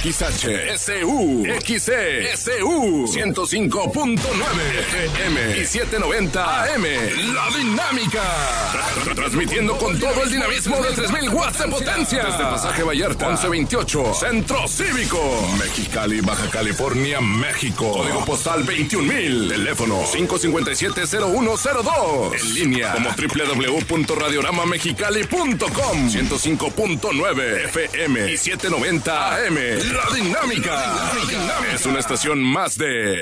XHSU, XCSU, 105.9 FM y 790 AM. La Dinámica. Transmitiendo con todo el dinamismo de 3000 watts de potencia. Desde Pasaje Vallarta, 1128, Centro Cívico, Mexicali, Baja California, México. Código postal 21000. Teléfono 557-0102. En línea como www.radioramamexicali.com. 105.9 FM y 790 AM. La Dinámica. Es una estación más de